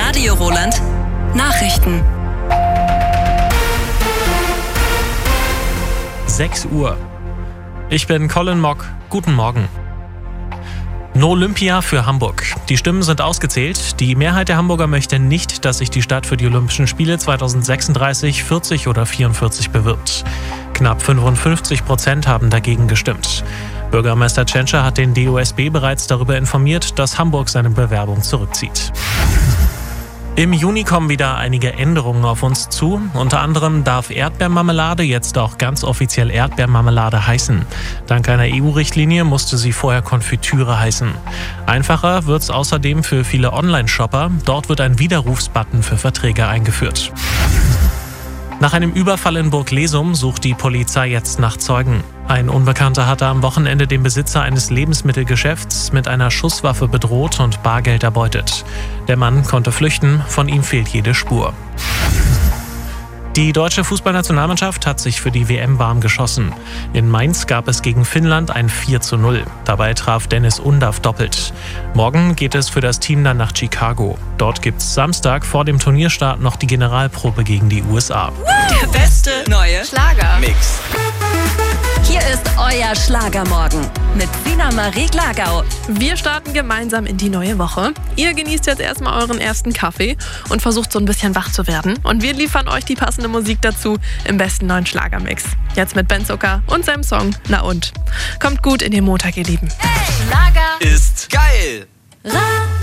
Radio Roland Nachrichten. 6 Uhr. Ich bin Colin Mock. Guten Morgen. No Olympia für Hamburg. Die Stimmen sind ausgezählt. Die Mehrheit der Hamburger möchte nicht, dass sich die Stadt für die Olympischen Spiele 2036, 40 oder 44 bewirbt. Knapp 55% haben dagegen gestimmt. Bürgermeister Tschentscher hat den DOSB bereits darüber informiert, dass Hamburg seine Bewerbung zurückzieht. Im Juni kommen wieder einige Änderungen auf uns zu. Unter anderem darf Erdbeermarmelade jetzt auch ganz offiziell Erdbeermarmelade heißen. Dank einer EU-Richtlinie musste sie vorher Konfitüre heißen. Einfacher wird's außerdem für viele Online-Shopper. Dort wird ein Widerrufsbutton für Verträge eingeführt. Nach einem Überfall in Burglesum sucht die Polizei jetzt nach Zeugen. Ein Unbekannter hatte am Wochenende den Besitzer eines Lebensmittelgeschäfts mit einer Schusswaffe bedroht und Bargeld erbeutet. Der Mann konnte flüchten, von ihm fehlt jede Spur. Die deutsche Fußballnationalmannschaft hat sich für die WM warm geschossen. In Mainz gab es gegen Finnland ein 4:0. Dabei traf Dennis Undav doppelt. Morgen geht es für das Team dann nach Chicago. Dort gibt's Samstag vor dem Turnierstart noch die Generalprobe gegen die USA. Der beste neue Schlagermix. Hier ist euer Schlagermorgen mit Sina Marie Glagau. Wir starten gemeinsam in die neue Woche. Ihr genießt jetzt erstmal euren ersten Kaffee und versucht so ein bisschen wach zu werden. Und wir liefern euch die passende Musik dazu im besten neuen Schlagermix. Jetzt mit Ben Zucker und seinem Song Na und. Kommt gut in den Montag, ihr Lieben. Schlager Ist geil. Radio.